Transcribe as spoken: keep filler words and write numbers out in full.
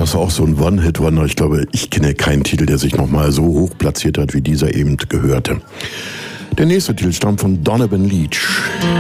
Das war auch so ein One-Hit-Wonder. Ich glaube, ich kenne keinen Titel, der sich nochmal so hoch platziert hat, wie dieser eben gehörte. Der nächste Titel stammt von Donovan Leitch.